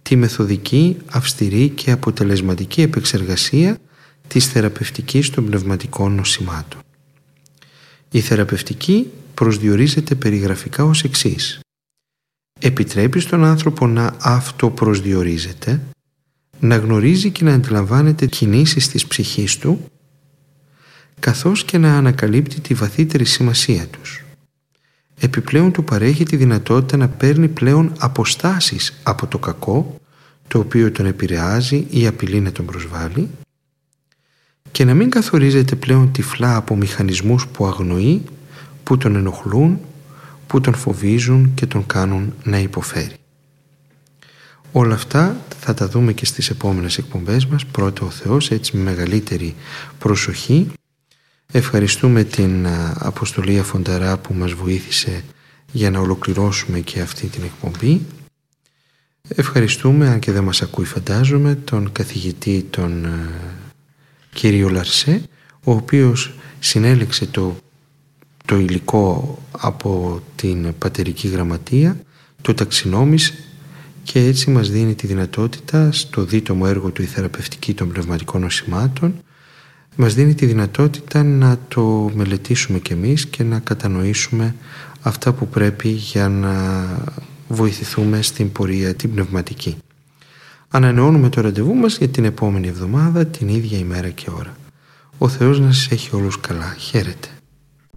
τη μεθοδική, αυστηρή και αποτελεσματική επεξεργασία της θεραπευτικής των πνευματικών νοσημάτων. Η θεραπευτική προσδιορίζεται περιγραφικά ως εξής. Επιτρέπει στον άνθρωπο να αυτοπροσδιορίζεται, να γνωρίζει και να αντιλαμβάνεται κινήσεις της ψυχής του, καθώς και να ανακαλύπτει τη βαθύτερη σημασία τους. Επιπλέον του παρέχει τη δυνατότητα να παίρνει πλέον αποστάσεις από το κακό, το οποίο τον επηρεάζει ή απειλεί να τον προσβάλλει, και να μην καθορίζεται πλέον τυφλά από μηχανισμούς που αγνοεί, που τον ενοχλούν, που τον φοβίζουν και τον κάνουν να υποφέρει. Όλα αυτά θα τα δούμε και στις επόμενες εκπομπές μας, πρώτα ο Θεός, έτσι με μεγαλύτερη προσοχή. Ευχαριστούμε την Αποστολή Αφονταρά που μας βοήθησε για να ολοκληρώσουμε και αυτή την εκπομπή. Ευχαριστούμε, αν και δεν μας ακούει φαντάζομαι, τον καθηγητή τον κύριο Λαρσέ, ο οποίος συνέλεξε το υλικό από την πατερική γραμματεία, το ταξινόμησε και έτσι μας δίνει τη δυνατότητα στο δίτομο έργο του «Η θεραπευτική των πνευματικών νοσημάτων», μας δίνει τη δυνατότητα να το μελετήσουμε κι εμείς και να κατανοήσουμε αυτά που πρέπει για να βοηθηθούμε στην πορεία την πνευματική. Ανανεώνουμε το ραντεβού μας για την επόμενη εβδομάδα, την ίδια ημέρα και ώρα. Ο Θεός να σας έχει όλους καλά. Χαίρετε.